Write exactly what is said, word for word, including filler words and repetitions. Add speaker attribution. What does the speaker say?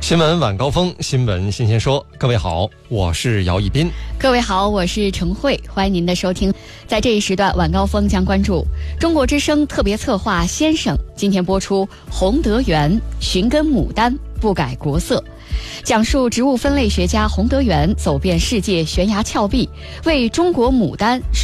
Speaker 1: 新闻晚高峰，新闻新鲜说。各位好，我是姚一斌。
Speaker 2: 各位好，我是程慧，欢迎您的收听。在这一时段晚高峰将关注中国之声特别策划《先生》，今天播出洪德元寻根牡丹，不改国色，讲述植物分类学家洪德元走遍世界悬崖峭壁，为中国牡丹